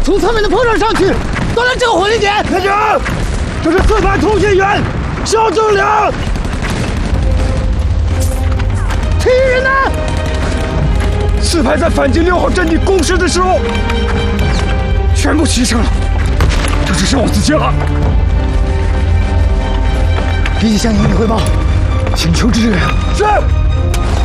从侧面的坡上上去，到达这个火力点。 连长，这是4排通信员肖正良。 其余人呢 ？4排在反击6号阵地攻势的时候，全部牺牲了，这只剩我自己了。 立即向营里汇报，请求支援。 是。